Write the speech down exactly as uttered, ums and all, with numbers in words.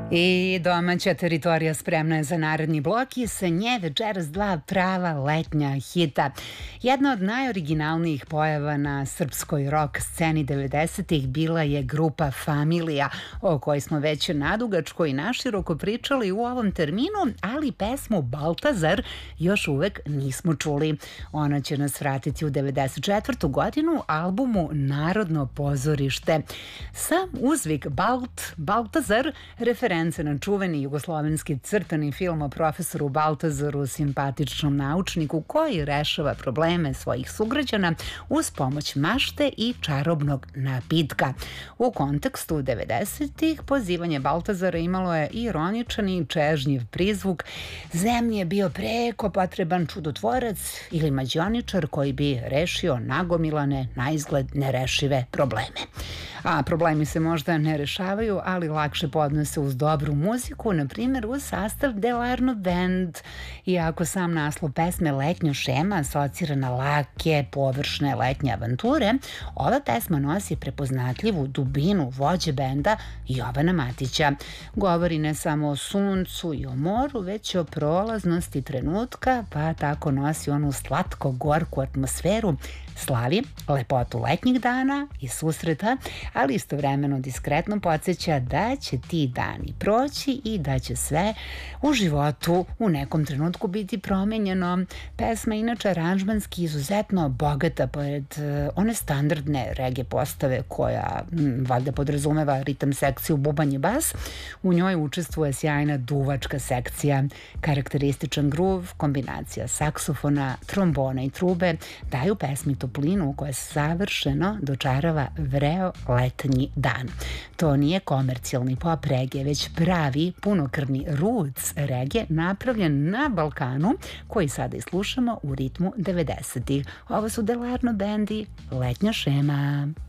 I domaća teritorija spremna je za naredni blok i sa nje večeras dva prava letnja hita. Jedna od najoriginalnijih pojava na srpskoj rock sceni devedesetih bila je grupa Familija, o kojoj smo već nadugačko i naširoko pričali u ovom terminu, ali pesmu Baltazar još uvek nismo čuli. Ona će nas vratiti u devedeset četvrtu godinu albumu Narodno pozorište. Sam uzvik Balt, Baltazar, referencija na čuveni jugoslovenski crtani film o profesoru Baltazaru, simpatičnom naučniku koji rešava probleme svojih sugrađana uz pomoć mašte i čarobnog napitka. U kontekstu devedesetih pozivanje Baltazara imalo je ironičan i čežnjiv prizvuk. Zemlji je bio preko potreban čudotvorac ili mađioničar koji bi rešio nagomilane, na izgled nerešive probleme. A problemi se možda ne rešavaju, ali lakše podnose uz dobru muziku, na primjer uz sastav Delarno Band. Iako sam naslov pesme Letnja šema asocira na lake, površne letnje avanture, ova pesma nosi prepoznatljivu dubinu vođe benda Jovana Matića. Govori ne samo o suncu i o moru, već o prolaznosti trenutka, pa tako nosi onu slatko-gorku atmosferu, slavi lepotu letnjih dana i susreta, ali istovremeno diskretno podsjeća da će ti dani proći i da će sve u životu u nekom trenutku biti promenjeno. Pesma je inače aranžmanski izuzetno bogata pored one standardne reggae postave koja m, valjda podrazumeva ritam sekciju bubanj i bas. U njoj učestvuje sjajna duvačka sekcija. Karakterističan gruv, kombinacija saksofona, trombona i trube daju pesmi toplinu koja savršeno dočarava vreo letnji dan. To nije komercijalni pop reggae, već pravi punokrvni roots reggae napravljen na Balkanu, koji sada i slušamo u ritmu devedesetih. Ovo su Delarno Band i Letnja šema.